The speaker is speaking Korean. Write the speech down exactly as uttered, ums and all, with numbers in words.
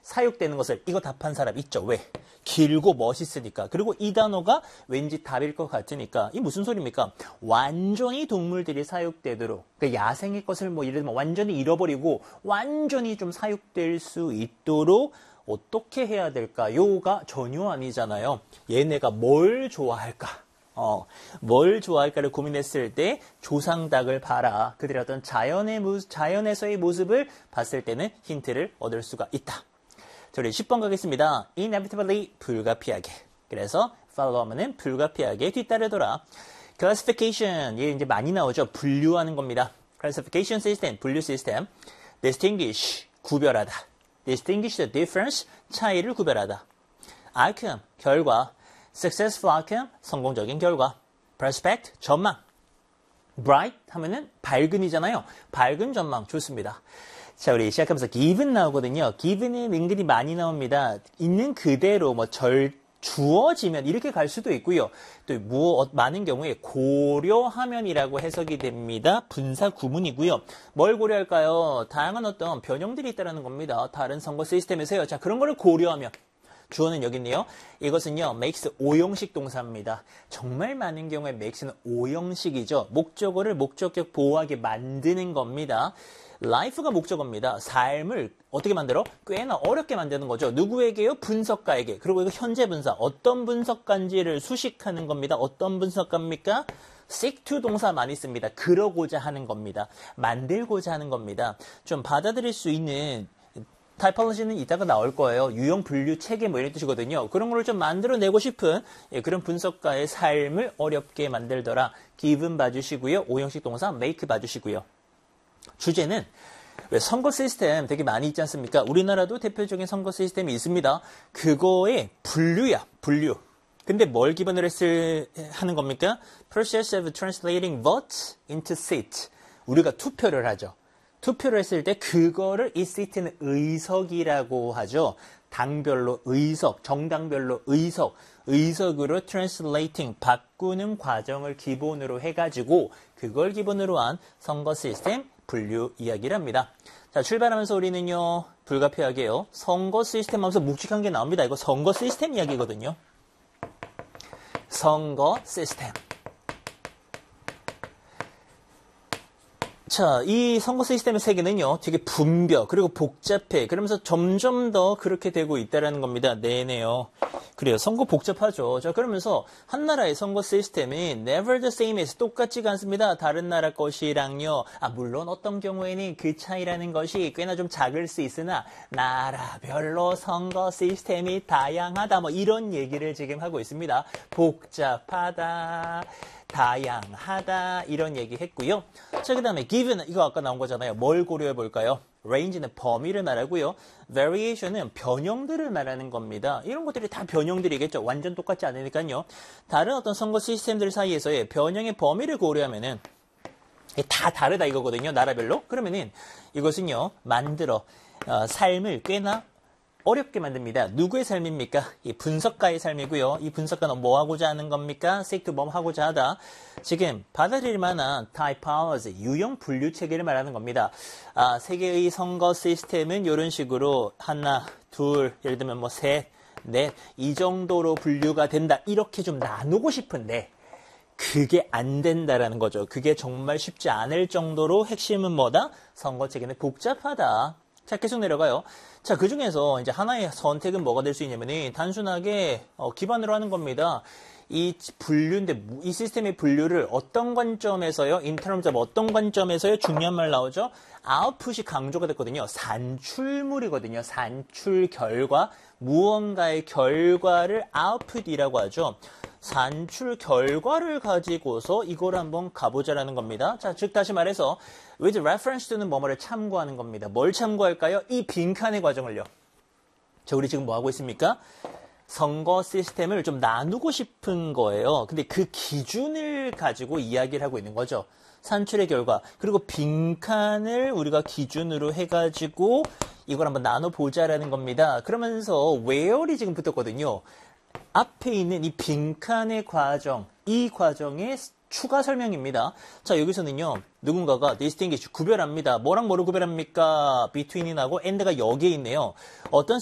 사육되는 것을 이거 답한 사람 있죠. 왜? 길고 멋있으니까. 그리고 이 단어가 왠지 답일 것 같으니까. 이 무슨 소리입니까? 완전히 동물들이 사육되도록, 그러니까 야생의 것을 뭐 예를 들면 완전히 잃어버리고 완전히 좀 사육될 수 있도록 어떻게 해야 될까요가 전혀 아니잖아요. 얘네가 뭘 좋아할까? 어, 뭘 좋아할까를 고민했을 때 조상닭을 봐라. 그들의 어떤 자연의 모습, 자연에서의 모습을 봤을 때는 힌트를 얻을 수가 있다. 자, 우리 십 번 가겠습니다. inevitably, 불가피하게. 그래서 follow 하면은 불가피하게 뒤따르더라. classification, 얘 이제 많이 나오죠. 분류하는 겁니다. classification system, 분류 시스템. distinguish, 구별하다. distinguish the difference, 차이를 구별하다. outcome, 결과. successful outcome, 성공적인 결과. prospect, 전망. bright 하면은 밝은이잖아요. 밝은 전망, 좋습니다. 자, 우리 시작하면서 given 나오거든요. given은 은근히 많이 나옵니다. 있는 그대로 뭐 절, 주어지면 이렇게 갈 수도 있고요. 또 뭐, 많은 경우에 고려하면이라고 해석이 됩니다. 분사 구문이고요. 뭘 고려할까요? 다양한 어떤 변형들이 있다는 겁니다. 다른 선거 시스템에서요. 자, 그런 거를 고려하면. 주어는 여기 있네요. 이것은요, makes 오형식 동사입니다. 정말 많은 경우에 makes는 오형식이죠. 목적어를 목적격 보호하게 만드는 겁니다. life가 목적어입니다. 삶을 어떻게 만들어? 꽤나 어렵게 만드는 거죠. 누구에게요? 분석가에게. 그리고 이거 현재 분사. 어떤 분석가인지를 수식하는 겁니다. 어떤 분석가입니까? seek to 동사 많이 씁니다. 그러고자 하는 겁니다. 만들고자 하는 겁니다. 좀 받아들일 수 있는 타이폴로지는 이따가 나올 거예요. 유형 분류 체계 뭐 이런 뜻이거든요. 그런 걸 좀 만들어내고 싶은 예, 그런 분석가의 삶을 어렵게 만들더라. given 봐주시고요. 오형식 동사 make 봐주시고요. 주제는 왜 선거 시스템 되게 많이 있지 않습니까? 우리나라도 대표적인 선거 시스템이 있습니다. 그거의 분류야. 분류. 근데 뭘 기반으로 했을, 하는 겁니까? process of translating votes into seat. 우리가 투표를 하죠. 투표를 했을 때 그거를 이 시트는 의석이라고 하죠. 당별로 의석, 정당별로 의석, 의석으로 translating, 바꾸는 과정을 기본으로 해가지고 그걸 기본으로 한 선거 시스템 분류 이야기를 합니다. 자, 출발하면서 우리는요, 불가피하게요, 선거 시스템 하면서 묵직한 게 나옵니다. 이거 선거 시스템 이야기거든요. 선거 시스템. 자, 이 선거 시스템의 세계는요, 되게 분벼, 그리고 복잡해. 그러면서 점점 더 그렇게 되고 있다는 겁니다. 네네요. 그래요. 선거 복잡하죠. 자, 그러면서 한 나라의 선거 시스템이 never the same as 똑같지가 않습니다. 다른 나라 것이랑요. 아, 물론 어떤 경우에는 그 차이라는 것이 꽤나 좀 작을 수 있으나 나라별로 선거 시스템이 다양하다. 뭐 이런 얘기를 지금 하고 있습니다. 복잡하다. 다양하다 이런 얘기 했고요. 자, 그 다음에 given 이거 아까 나온 거잖아요. 뭘 고려해 볼까요? range는 범위를 말하고요. variation은 변형들을 말하는 겁니다. 이런 것들이 다 변형들이겠죠. 완전 똑같지 않으니까요. 다른 어떤 선거 시스템들 사이에서의 변형의 범위를 고려하면은 다 다르다 이거거든요. 나라별로. 그러면은 이것은요, 만들어 어, 삶을 꽤나 어렵게 만듭니다. 누구의 삶입니까? 이 분석가의 삶이고요. 이 분석가는 뭐 하고자 하는 겁니까? seek to 뭐 하고자 하다. 지금 받아들일 만한 typology, 유형 분류 체계를 말하는 겁니다. 아, 세계의 선거 시스템은 이런 식으로 하나, 둘, 예를 들면 뭐 셋, 넷, 이 정도로 분류가 된다. 이렇게 좀 나누고 싶은데 그게 안 된다라는 거죠. 그게 정말 쉽지 않을 정도로 핵심은 뭐다? 선거 체계는 복잡하다. 자, 계속 내려가요. 자, 그 중에서 이제 하나의 선택은 뭐가 될 수 있냐면은 단순하게 어, 기반으로 하는 겁니다. 이 분류인데 이 시스템의 분류를 어떤 관점에서요? in terms of 어떤 관점에서요? 중요한 말 나오죠? 아웃풋이 강조가 됐거든요. 산출물이거든요. 산출 결과, 무언가의 결과를 아웃풋이라고 하죠. 산출 결과를 가지고서 이걸 한번 가보자라는 겁니다. 자, 즉 다시 말해서 with reference to는 뭐뭐를 참고하는 겁니다. 뭘 참고할까요? 이 빈칸의 과정을요. 자, 우리 지금 뭐 하고 있습니까? 선거 시스템을 좀 나누고 싶은 거예요. 근데 그 기준을 가지고 이야기를 하고 있는 거죠. 산출의 결과. 그리고 빈칸을 우리가 기준으로 해가지고 이걸 한번 나눠보자라는 겁니다. 그러면서 where이 지금 붙었거든요. 앞에 있는 이 빈칸의 과정, 이 과정의 추가 설명입니다. 자, 여기서는요, 누군가가 distinguish, 구별합니다. 뭐랑 뭐를 구별합니까? between이라고 and가 여기에 있네요. 어떤